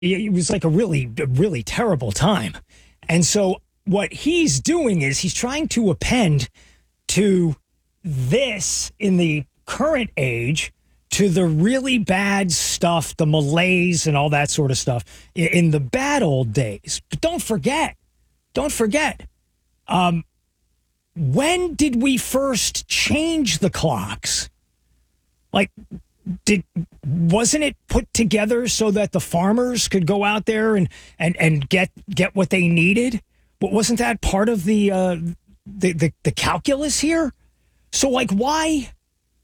It was like a really terrible time. And so what he's doing is he's trying to append to this in the current age to the really bad stuff, the malaise and all that sort of stuff in the bad old days. But don't forget, when did we first change the clocks? Like, wasn't it put together so that the farmers could go out there and get what they needed? But wasn't that part of the calculus here? So, like, why?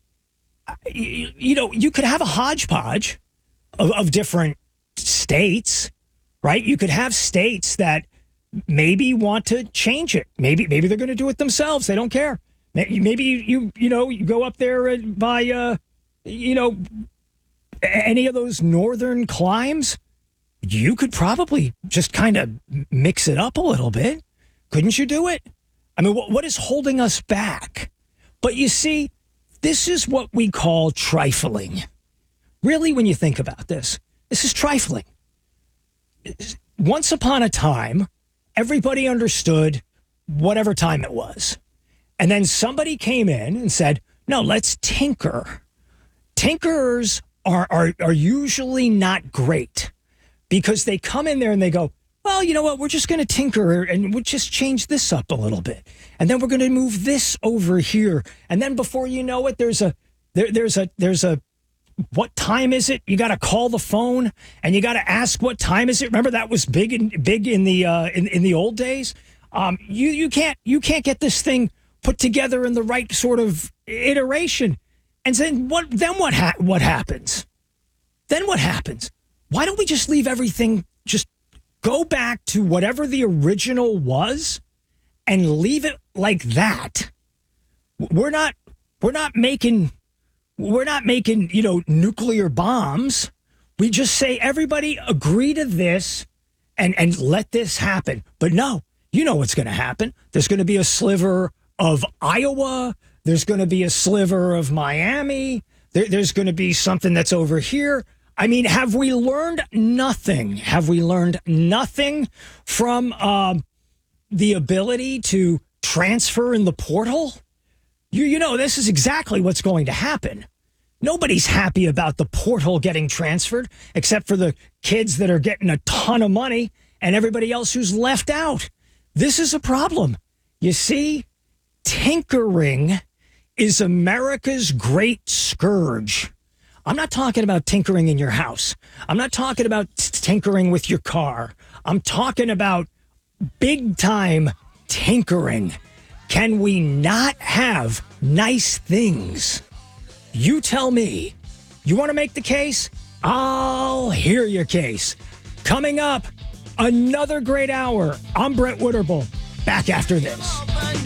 You could have a hodgepodge of different states, right? You could have states that maybe want to change it. Maybe they're going to do it themselves. They don't care. Maybe you go up there and by any of those northern climes. You could probably just kind of mix it up a little bit. Couldn't you do it? I mean, what is holding us back? But you see, this is what we call trifling. Really, when you think about this is trifling. Once upon a time, everybody understood whatever time it was. And then somebody came in and said, no, let's tinker. Tinkerers are usually not great because they come in there and they go, well, you know what? We're just going to tinker and we'll just change this up a little bit. And then we're going to move this over here. And then before you know it, there's a what time is it? You got to call the phone and you got to ask what time is it. Remember that was big in the old days. You can't get this thing put together in the right sort of iteration. And then what happens? Then what happens? Why don't we just leave everything, just go back to whatever the original was and leave it like that? We're not making nuclear bombs. We just say everybody agree to this and let this happen. But no, you know what's going to happen. There's going to be a sliver of Iowa. There's going to be a sliver of Miami. There's going to be something that's over here. I mean, have we learned nothing? Have we learned nothing from the ability to transfer in the portal? You know, this is exactly what's going to happen. Nobody's happy about the portal getting transferred, except for the kids that are getting a ton of money and everybody else who's left out. This is a problem. You see, tinkering is America's great scourge. I'm not talking about tinkering in your house. I'm not talking about tinkering with your car. I'm talking about big time tinkering. Can we not have nice things? You tell me. You want to make the case? I'll hear your case. Coming up, another great hour. I'm Brent Witterbull. Back after this.